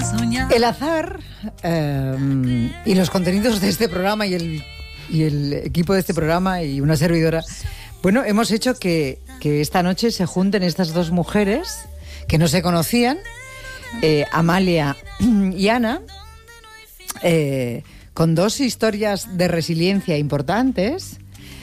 El azar y los contenidos de este programa y el equipo de este programa y una servidora, bueno, hemos hecho que esta noche se junten estas dos mujeres que no se conocían, Amalia y Ana, con dos historias de resiliencia importantes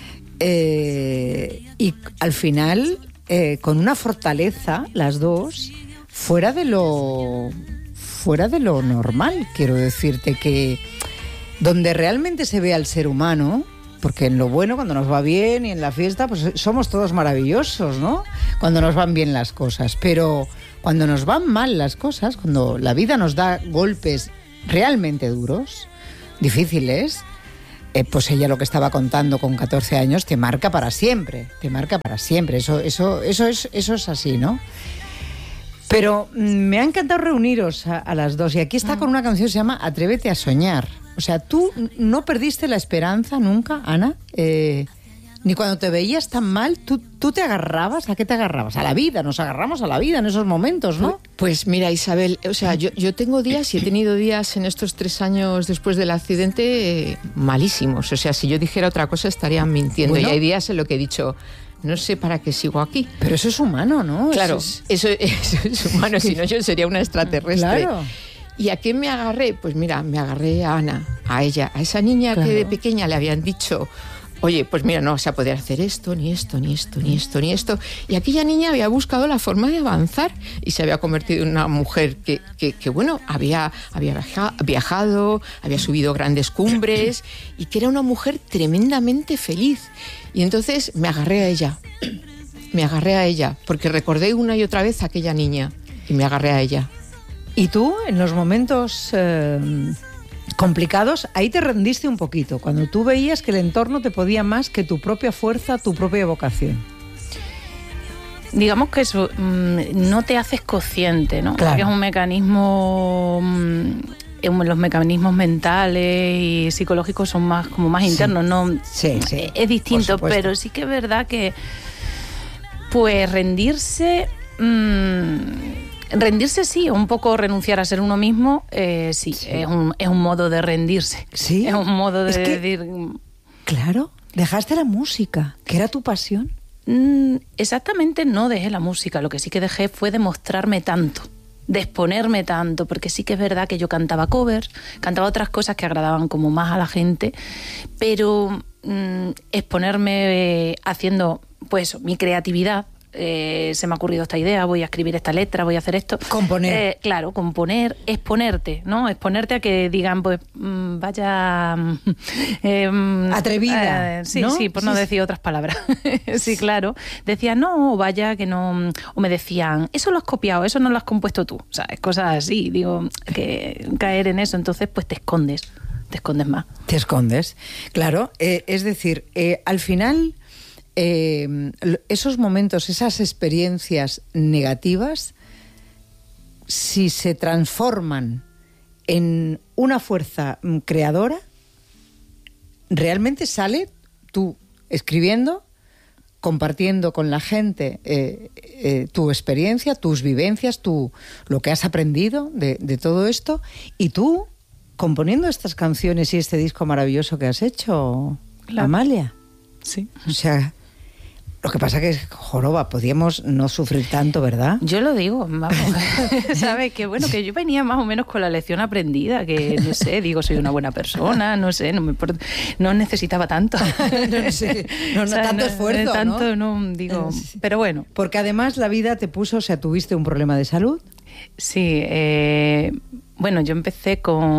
y al final con una fortaleza, las dos, fuera de lo normal. Quiero decirte que donde realmente se ve al ser humano, porque en lo bueno, cuando nos va bien y en la fiesta, pues somos todos maravillosos, ¿no? Cuando nos van bien las cosas, pero cuando nos van mal las cosas, cuando la vida nos da golpes realmente duros, difíciles, pues ella lo que estaba contando con 14 años te marca para siempre, eso es así, ¿no? Pero me ha encantado reuniros a las dos, y aquí está con una canción que se llama Atrévete a soñar. O sea, ¿tú no perdiste la esperanza nunca, Ana? Ni cuando te veías tan mal, ¿tú te agarrabas? ¿A qué te agarrabas? A la vida, nos agarramos a la vida en esos momentos, ¿no? Pues mira, Isabel, o sea, yo tengo días y he tenido días en estos 3 años después del accidente malísimos. O sea, si yo dijera otra cosa estaría mintiendo. Bueno, y hay días en los que he dicho, no sé para qué sigo aquí. Pero eso es humano, ¿no? Claro, eso es humano, si no yo sería una extraterrestre. Claro. ¿Y a qué me agarré? Pues mira, me agarré a Ana, a ella, a esa niña que de pequeña le habían dicho, oye, pues mira, no vas a poder hacer esto, ni esto, ni esto, ni esto, ni esto. Y aquella niña había buscado la forma de avanzar y se había convertido en una mujer que bueno, había viajado, había subido grandes cumbres y que era una mujer tremendamente feliz. Y entonces me agarré a ella, porque recordé una y otra vez a aquella niña y me agarré a ella. ¿Y tú, en los momentos complicados, ahí te rendiste un poquito, cuando tú veías que el entorno te podía más que tu propia fuerza, tu propia vocación? Digamos que eso no te haces consciente, ¿no? Claro. Que es un mecanismo... los mecanismos mentales y psicológicos son más internos, ¿no? Sí. Es distinto, pero sí que es verdad que pues rendirse sí, un poco renunciar a ser uno mismo, sí. Es un modo de rendirse. Sí. Es un modo de decir... Claro, dejaste la música, que era tu pasión. Exactamente, no dejé la música, lo que sí que dejé fue demostrarme tanto, de exponerme tanto, porque sí que es verdad que yo cantaba covers, cantaba otras cosas que agradaban como más a la gente, pero exponerme haciendo pues mi creatividad, se me ha ocurrido esta idea, voy a escribir esta letra, voy a hacer esto. Componer. Claro, componer, exponerte, ¿no? Exponerte a que digan, pues, vaya... atrevida, sí, ¿no? Sí, por no decir otras palabras. Sí, claro. Decían, no, vaya, que no... O me decían, eso lo has copiado, eso no lo has compuesto tú. O sea, es cosas así, digo, que caer en eso, entonces, pues te escondes más. Te escondes, claro. Es decir, al final... esos momentos, esas experiencias negativas, si se transforman en una fuerza creadora, realmente sale tú escribiendo, compartiendo con la gente tu experiencia, tus vivencias, lo que has aprendido de todo esto, y tú componiendo estas canciones y este disco maravilloso que has hecho, claro. Amalia. Sí. O sea... Lo que pasa que, joroba, podíamos no sufrir tanto, ¿verdad? Yo lo digo, vamos, ¿sabes? Que bueno, que yo venía más o menos con la lección aprendida, que no sé, digo, soy una buena persona, no sé, no necesitaba tanto. No sé, o sea, tanto esfuerzo, tanto, ¿no? Digo, pero bueno. Porque además la vida te puso, o sea, ¿tuviste un problema de salud? Sí, bueno, yo empecé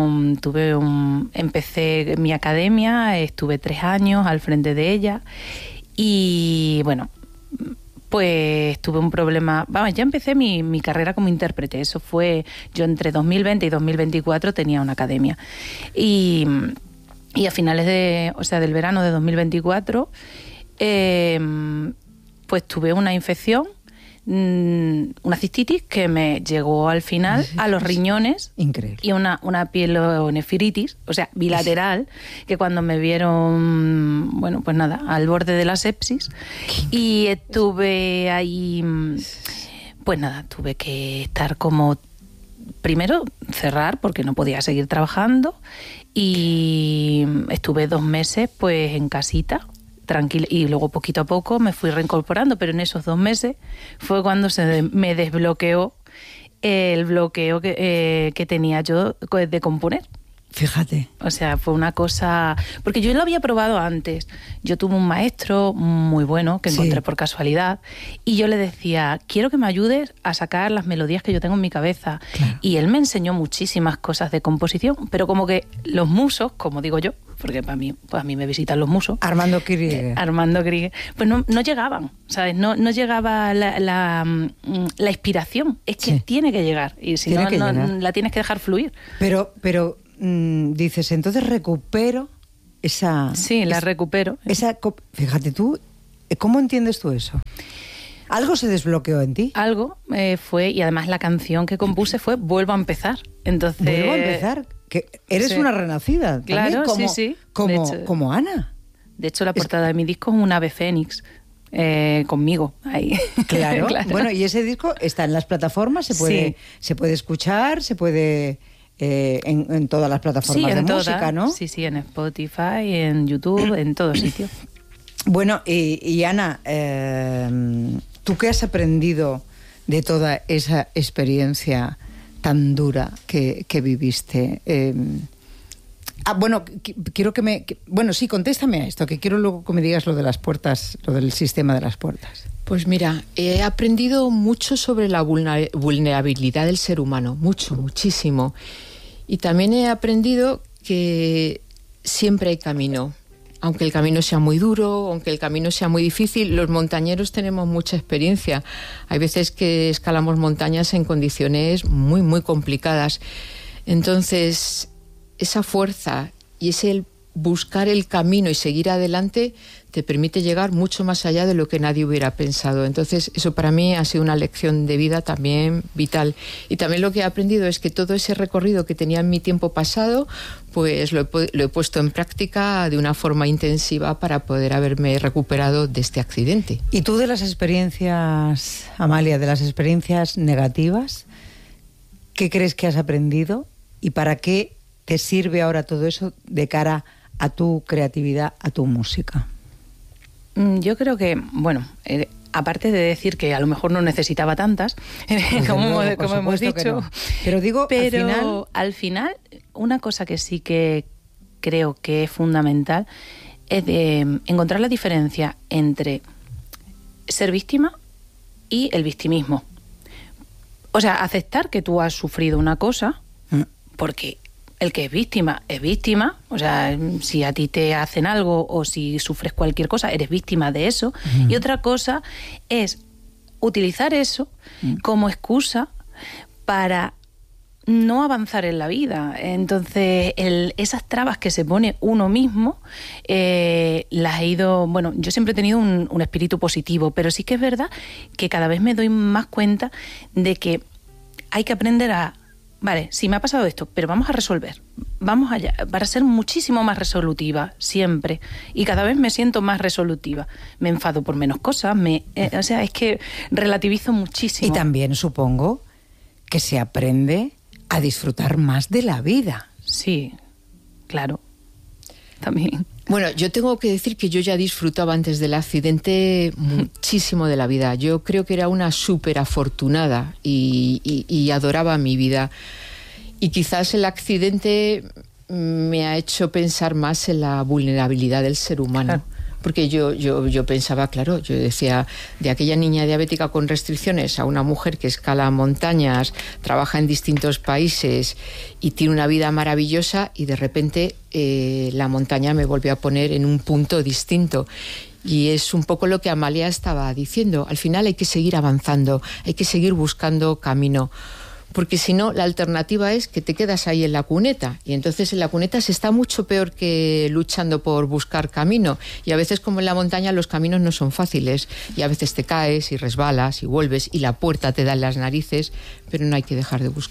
mi academia, estuve 3 años al frente de ella. Y bueno, pues tuve un problema. Vamos, ya empecé mi carrera como intérprete. Eso fue, yo entre 2020 y 2024 tenía una academia. Y a finales del verano de 2024, pues tuve una infección, una cistitis que me llegó al final a los riñones. Increíble. Y una pielonefritis, o sea, bilateral, que cuando me vieron, bueno, pues nada, al borde de la sepsis. Y estuve ahí, pues nada, tuve que estar como primero cerrar porque no podía seguir trabajando y estuve 2 meses pues en casita, tranquila, y luego poquito a poco me fui reincorporando, pero en esos 2 meses fue cuando me desbloqueó el bloqueo que tenía yo de componer. Fíjate. O sea, fue una cosa... Porque yo lo había probado antes. Yo tuve un maestro muy bueno que encontré por casualidad y yo le decía, quiero que me ayudes a sacar las melodías que yo tengo en mi cabeza. Claro. Y él me enseñó muchísimas cosas de composición, pero como que los musos, como digo yo, porque a mí me visitan los musos. Armando Krieger. Pues no llegaban, ¿sabes? No llegaba la inspiración. Es que tiene que llegar. Y si no, la tienes que dejar fluir. Pero dices, entonces recupero esa... Sí, la recupero. Fíjate tú, ¿cómo entiendes tú eso? ¿Algo se desbloqueó en ti? Algo fue, y además la canción que compuse fue Vuelvo a empezar. Entonces... ¿Vuelvo a empezar? Que eres una renacida. Claro, también, sí. Como Ana. De hecho, la portada de mi disco es un ave fénix. Conmigo ahí. Claro. Bueno, y ese disco está en las plataformas, se puede escuchar, se puede... en todas las plataformas de música, ¿no? Sí, en Spotify, en YouTube, en todos sitios. Bueno, y Ana, ¿tú qué has aprendido de toda esa experiencia tan dura que viviste? Bueno, quiero sí, contéstame a esto, que quiero luego que me digas lo de las puertas, lo del sistema de las puertas. Pues mira, he aprendido mucho sobre la vulnerabilidad del ser humano, muchísimo. Y también he aprendido que siempre hay camino. Aunque el camino sea muy duro, aunque el camino sea muy difícil, los montañeros tenemos mucha experiencia. Hay veces que escalamos montañas en condiciones muy, muy complicadas. Entonces, esa fuerza y ese buscar el camino y seguir adelante te permite llegar mucho más allá de lo que nadie hubiera pensado. Entonces, eso para mí ha sido una lección de vida también vital. Y también lo que he aprendido es que todo ese recorrido que tenía en mi tiempo pasado, pues lo he puesto en práctica de una forma intensiva para poder haberme recuperado de este accidente. ¿Y tú de las experiencias, Amalia, de las experiencias negativas, qué crees que has aprendido y para qué te sirve ahora todo eso de cara a tu creatividad, a tu música? Yo creo que, bueno, aparte de decir que a lo mejor no necesitaba tantas, como hemos dicho, no. Pero digo, al final, una cosa que sí que creo que es fundamental es de encontrar la diferencia entre ser víctima y el victimismo. O sea, aceptar que tú has sufrido una cosa, porque el que es víctima, o sea, si a ti te hacen algo o si sufres cualquier cosa, eres víctima de eso. Y otra cosa es utilizar eso como excusa para no avanzar en la vida. Entonces, esas trabas que se pone uno mismo, las he ido... Bueno, yo siempre he tenido un espíritu positivo, pero sí que es verdad que cada vez me doy más cuenta de que hay que aprender a... Vale, sí me ha pasado esto, pero vamos a resolver. Vamos allá, para ser muchísimo más resolutiva, siempre. Y cada vez me siento más resolutiva. Me enfado por menos cosas, o sea, es que relativizo muchísimo. Y también supongo que se aprende a disfrutar más de la vida. Sí, claro, también. Bueno, yo tengo que decir que yo ya disfrutaba antes del accidente muchísimo de la vida. Yo creo que era una súper afortunada y adoraba mi vida. Y quizás el accidente me ha hecho pensar más en la vulnerabilidad del ser humano. Claro. Porque yo pensaba, claro, yo decía, de aquella niña diabética con restricciones a una mujer que escala montañas, trabaja en distintos países y tiene una vida maravillosa, y de repente la montaña me volvió a poner en un punto distinto. Y es un poco lo que Amalia estaba diciendo. Al final hay que seguir avanzando, hay que seguir buscando camino. Porque si no, la alternativa es que te quedas ahí en la cuneta, y entonces en la cuneta se está mucho peor que luchando por buscar camino, y a veces, como en la montaña, los caminos no son fáciles, y a veces te caes y resbalas y vuelves y la puerta te da en las narices, pero no hay que dejar de buscar.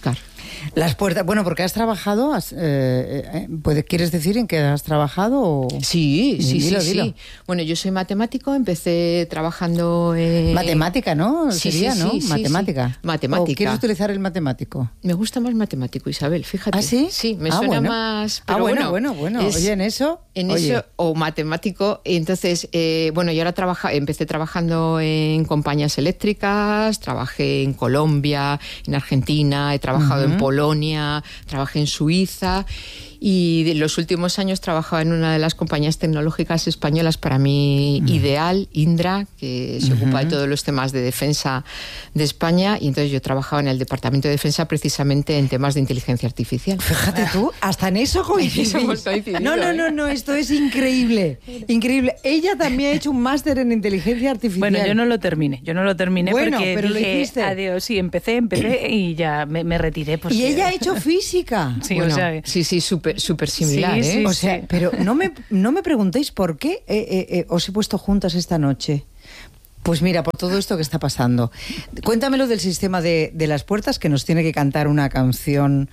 Las puertas, bueno, porque has trabajado, ¿quieres decir en qué has trabajado? O... Sí. Dilo. Bueno, yo soy matemático, empecé trabajando en... Matemática, ¿no? Sería, ¿no? Matemática. Sí. Matemática. ¿O quieres utilizar el matemático? Me gusta más matemático, Isabel, fíjate. ¿Ah, sí? Sí, me suena más... Pero bueno. Oye, eso, o matemático. Entonces, yo ahora empecé trabajando en compañías eléctricas, trabajé en Colombia, en Argentina, he trabajado en Polonia, trabajé en Suiza y en los últimos años trabajaba en una de las compañías tecnológicas españolas para mí ideal, Indra, que se ocupa de todos los temas de defensa de España, y entonces yo trabajaba en el Departamento de Defensa precisamente en temas de inteligencia artificial. Fíjate tú, hasta en eso coincidimos. No, esto es increíble. Ella también ha hecho un máster en inteligencia artificial. Bueno, yo no lo terminé bueno, porque pero dije, lo hiciste. Adiós, sí, empecé y ya me retiré. Pues, y ella ha hecho física. Sí, bueno, o sea, sí, súper similar, sí, O sea, pero no me preguntéis por qué os he puesto juntas esta noche. Pues mira, por todo esto que está pasando. Cuéntamelo del sistema de las puertas, que nos tiene que cantar una canción,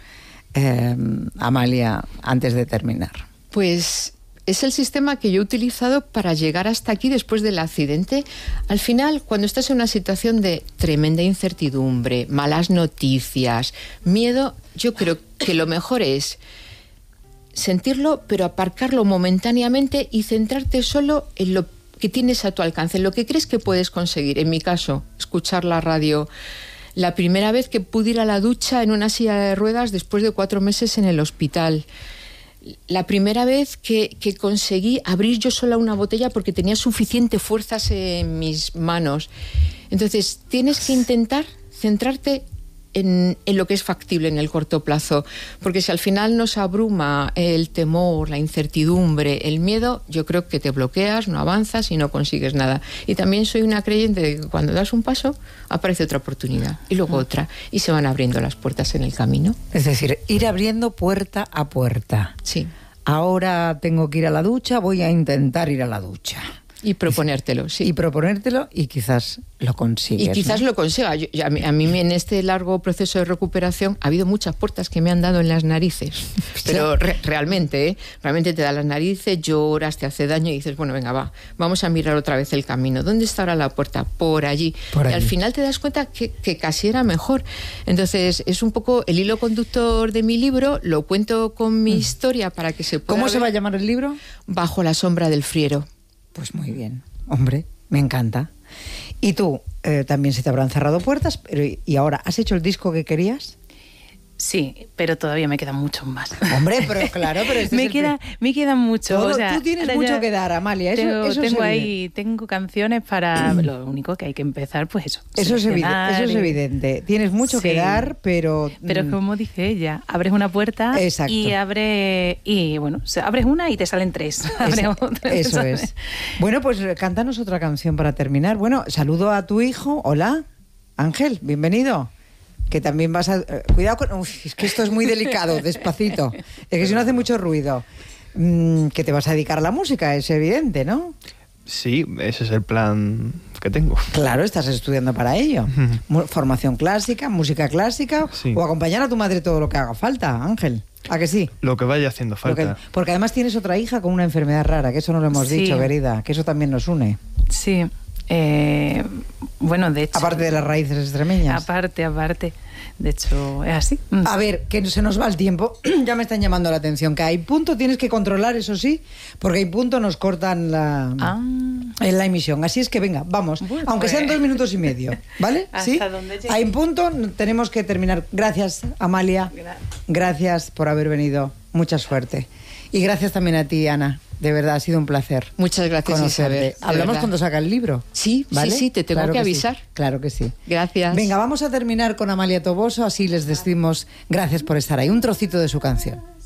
Amalia, antes de terminar. Pues es el sistema que yo he utilizado para llegar hasta aquí después del accidente. Al final, cuando estás en una situación de tremenda incertidumbre, malas noticias, miedo, yo creo que lo mejor es sentirlo, pero aparcarlo momentáneamente y centrarte solo en lo que tienes a tu alcance, en lo que crees que puedes conseguir. En mi caso, escuchar la radio. La primera vez que pude ir a la ducha en una silla de ruedas después de 4 meses en el hospital. La primera vez que conseguí abrir yo sola una botella porque tenía suficiente fuerzas en mis manos. Entonces, tienes que intentar centrarte en lo que es factible en el corto plazo, porque si al final nos abruma el temor, la incertidumbre, el miedo, yo creo que te bloqueas, no avanzas y no consigues nada. Y también soy una creyente de que cuando das un paso aparece otra oportunidad y luego otra, y se van abriendo las puertas en el camino. Es decir, ir abriendo puerta a puerta. Sí. Ahora tengo que ir a la ducha, voy a intentar ir a la ducha. Y proponértelo, sí. Y proponértelo y quizás lo consigues. Y quizás, ¿no?, lo consiga. A mí en este largo proceso de recuperación ha habido muchas puertas que me han dado en las narices. Pero realmente te da las narices, lloras, te hace daño y dices, bueno, venga, vamos a mirar otra vez el camino. ¿Dónde está ahora la puerta? Por allí. Y al final te das cuenta que casi era mejor. Entonces, es un poco el hilo conductor de mi libro. Lo cuento con mi historia para que se pueda ¿Cómo ver. se va a llamar el libro? Bajo la sombra del friero. Pues muy bien, hombre, me encanta. Y tú, también se te habrán cerrado puertas, ¿y ahora has hecho el disco que querías? Sí, pero todavía me quedan muchos más. Hombre, pero claro, pero me quedan muchos. O sea, tú tienes mucho que dar, Amalia. Tengo canciones para... Lo único que hay que empezar, pues eso. Eso es evidente. Tienes mucho que dar, pero... Pero como dice ella, abres una puerta. Exacto. Abres una y te salen 3. Eso es. Bueno, pues cántanos otra canción para terminar. Bueno, saludo a tu hijo. Hola, Ángel, bienvenido. Que también vas a... cuidado con... es que esto es muy delicado, despacito. Es que si no hace mucho ruido. Que te vas a dedicar a la música, es evidente, ¿no? Sí, ese es el plan que tengo. Claro, estás estudiando para ello. Formación clásica, música clásica, sí. O acompañar a tu madre todo lo que haga falta, Ángel. ¿A que sí? Lo que vaya haciendo falta. Porque además tienes otra hija con una enfermedad rara, que eso no lo hemos dicho, querida, que eso también nos une. Sí. Bueno, de hecho... Aparte de las raíces extremeñas. Aparte. De hecho, es así. A ver, que se nos va el tiempo. Ya me están llamando la atención. Que hay punto, tienes que controlar, eso sí, porque hay punto, nos cortan en la emisión. Así es que venga, vamos. Bueno, aunque sean 2 minutos y medio, ¿vale? ¿Sí? Hay punto, tenemos que terminar. Gracias, Amalia. Gracias por haber venido. Mucha suerte. Y gracias también a ti, Ana. De verdad, ha sido un placer. Muchas gracias, Isabel. Hablamos cuando saca el libro. Sí, ¿vale? Sí, te tengo que avisar. Sí. Claro que sí. Gracias. Venga, vamos a terminar con Amalia Toboso, así les decimos gracias por estar ahí. Un trocito de su canción.